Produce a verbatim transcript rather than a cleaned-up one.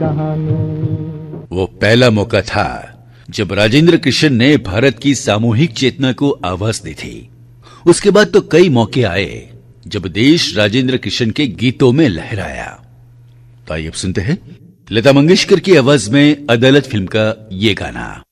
वो पहला मौका था जब राजेंद्र किशन ने भारत की सामूहिक चेतना को आवाज दी थी। उसके बाद तो कई मौके आए जब देश राजेंद्र किशन के गीतों में लहराया। तो आइए अब सुनते हैं लता मंगेशकर की आवाज में अदालत फिल्म का ये गाना।